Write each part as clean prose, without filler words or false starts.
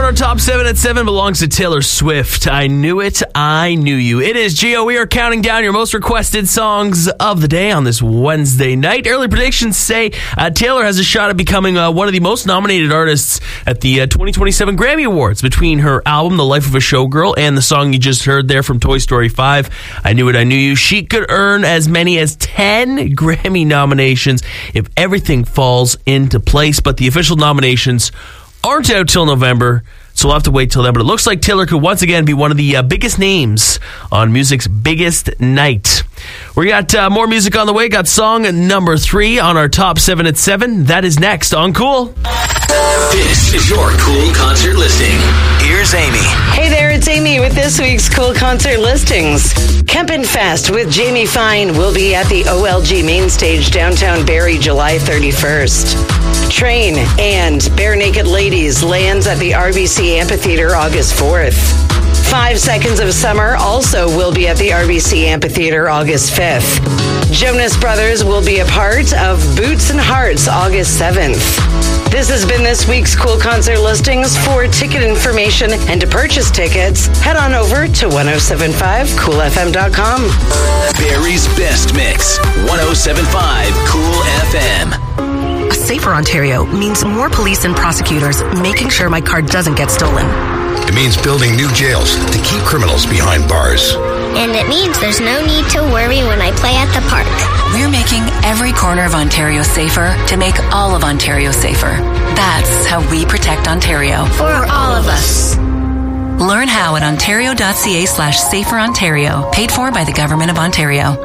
our top 7 at 7 belongs to Taylor Swift. I Knew It, I Knew You. It is Gio. We are counting down your most requested songs of the day on this Wednesday night. Early predictions say Taylor has a shot at becoming one of the most nominated artists at the 2027 Grammy Awards. Between her album, The Life of a Showgirl, and the song you just heard there from Toy Story 5, I Knew It, I Knew You, she could earn as many as 10 Grammy nominations if everything falls into place. But the official nominations aren't out till November, so we'll have to wait till then. But it looks like Taylor could once again be one of the biggest names on music's biggest night. We got more music on the way. Got song number 3 on our top 7 at 7. That is next on Cool. This is your Cool concert listing. Here's Amy. Hey there, it's Amy with this week's Cool concert listings. Kempenfest with Jamie Fine will be at the OLG Main Stage downtown Barrie, July 31st. Train and Bare Naked Ladies lands at the RBC Amphitheater August 4th. 5 Seconds of Summer also will be at the RBC Amphitheater August 5th. Jonas Brothers will be a part of Boots and Hearts August 7th. This has been this week's Cool concert listings. For ticket information and to purchase tickets, head on over to 1075coolfm.com. Barrie's best mix, 1075 Cool FM. A safer Ontario means more police and prosecutors making sure my car doesn't get stolen. It means building new jails to keep criminals behind bars. And it means there's no need to worry when I play at the park. We're making every corner of Ontario safer to make all of Ontario safer. That's how we protect Ontario. For all of us. Learn how at ontario.ca/saferontario. Paid for by the Government of Ontario.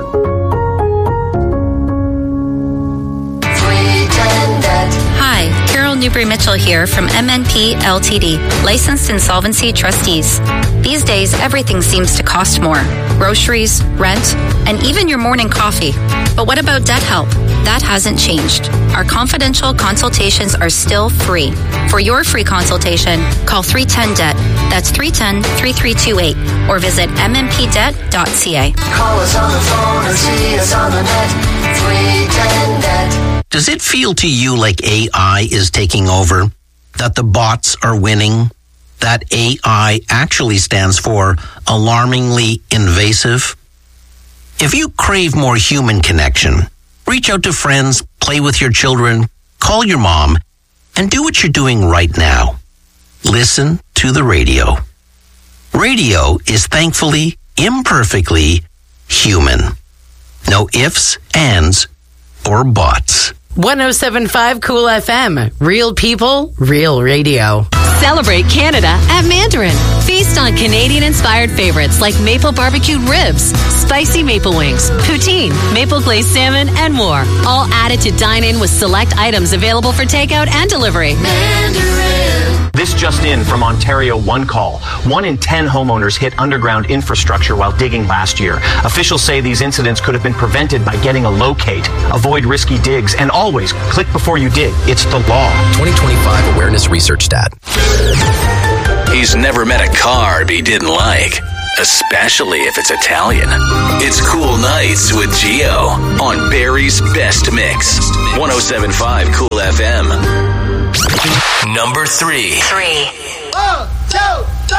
Hi, Carol Newbury-Mitchell here from MNP Ltd, licensed insolvency trustees. These days, everything seems to cost more. Groceries, rent, and even your morning coffee. But what about debt help? That hasn't changed. Our confidential consultations are still free. For your free consultation, call 310-DEBT. That's 310-3328. Or visit mmpdebt.ca. Call us on the phone or see us on the net. 310-DEBT. Does it feel to you like AI is taking over? That the bots are winning? That AI actually stands for alarmingly invasive? If you crave more human connection, reach out to friends, play with your children, call your mom, and do what you're doing right now. Listen to the radio. Radio is thankfully, imperfectly human. No ifs, ands, or buts. 1075 Cool FM. Real people, real radio. Celebrate Canada at Mandarin. Feast on Canadian-inspired favorites like maple barbecued ribs, spicy maple wings, poutine, maple glazed salmon, and more. All added to dine in with select items available for takeout and delivery. Mandarin. This just in from Ontario One Call. 1 in 10 homeowners hit underground infrastructure while digging last year. Officials say these incidents could have been prevented by getting a locate. Avoid risky digs and always click before you dig. It's the law. 2025 Awareness Research Stat. He's never met a carb he didn't like, especially if it's Italian. It's Cool Nights with Gio on Barrie's Best Mix, 1075 Cool FM. Number 3. 1, 2, 3.